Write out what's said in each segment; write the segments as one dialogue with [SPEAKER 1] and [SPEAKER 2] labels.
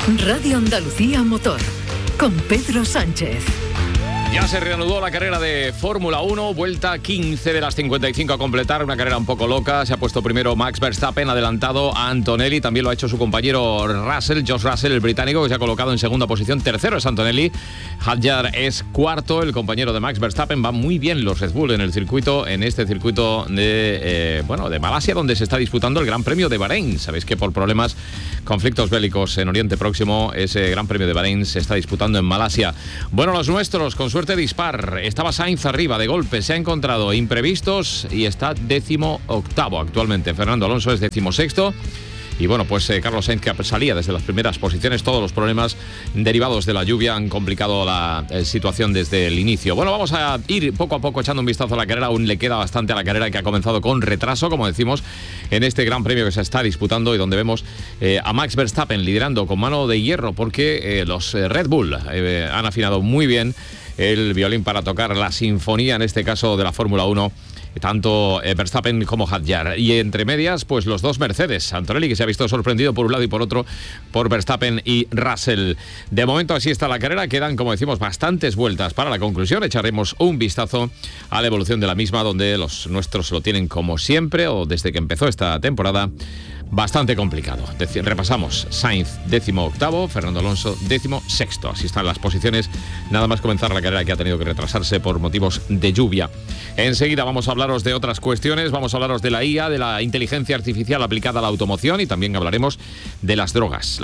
[SPEAKER 1] Radio Andalucía Motor, con Pedro Sánchez.
[SPEAKER 2] Ya se reanudó la carrera de Fórmula 1, vuelta 15 de las 55 a completar, una carrera un poco loca. Se ha puesto primero Max Verstappen, adelantado a Antonelli, también lo ha hecho su compañero Russell, George Russell, el británico, que se ha colocado en segunda posición. Tercero es Antonelli, Hadjar es cuarto, el compañero de Max Verstappen. Va muy bien los Red Bull en el circuito, en este circuito de Malasia, donde se está disputando el Gran Premio de Bahrein. Sabéis que por problemas, conflictos bélicos en Oriente Próximo, ese Gran Premio de Bahrein se está disputando en Malasia. Bueno, los nuestros, con suerte dispar. Estaba Sainz arriba de golpe, se ha encontrado imprevistos y está 18º actualmente. Fernando Alonso es 16º. Y bueno, pues Carlos Sainz, que salía desde las primeras posiciones. Todos los problemas derivados de la lluvia han complicado la situación desde el inicio. Bueno, vamos a ir poco a poco echando un vistazo a la carrera. Aún le queda bastante a la carrera, que ha comenzado con retraso, como decimos, en este Gran Premio que se está disputando y donde vemos a Max Verstappen liderando con mano de hierro, porque los Red Bull han afinado muy bien el violín para tocar la sinfonía, en este caso de la Fórmula 1, tanto Verstappen como Hadjar. Y entre medias, pues los dos Mercedes. Antonelli, que se ha visto sorprendido por un lado y por otro por Verstappen y Russell. De momento así está la carrera. Quedan, como decimos, bastantes vueltas para la conclusión. Echaremos un vistazo a la evolución de la misma, donde los nuestros lo tienen, como siempre, o desde que empezó esta temporada, bastante complicado. Repasamos: Sainz 18º, Fernando Alonso 16º. Así están las posiciones, nada más comenzar la carrera, que ha tenido que retrasarse por motivos de lluvia. Enseguida vamos a hablaros de otras cuestiones. Vamos a hablaros de la IA, de la inteligencia artificial aplicada a la automoción, y también hablaremos de las drogas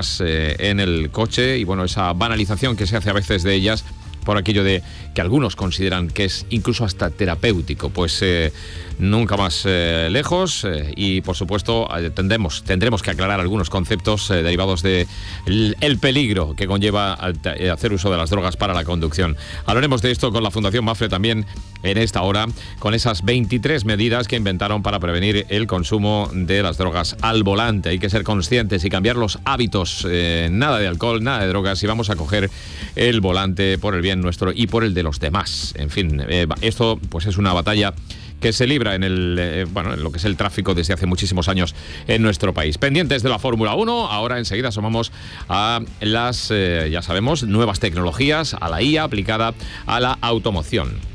[SPEAKER 2] en el coche, y bueno, esa banalización que se hace a veces de ellas, por aquello de que algunos consideran que es incluso hasta terapéutico. Pues nunca más lejos, y por supuesto tendremos que aclarar algunos conceptos derivados de el peligro que conlleva hacer uso de las drogas para la conducción. Hablaremos de esto con la Fundación Mafre también en esta hora, con esas 23 medidas que inventaron para prevenir el consumo de las drogas al volante. Hay que ser conscientes y cambiar los hábitos. Nada de alcohol, nada de drogas, y vamos a coger el volante por el bien nuestro y por el de los demás. En fin, esto pues es una batalla que se libra en lo que es el tráfico desde hace muchísimos años en nuestro país. Pendientes de la Fórmula 1, ahora enseguida asomamos a las, ya sabemos, nuevas tecnologías, a la IA aplicada a la automoción.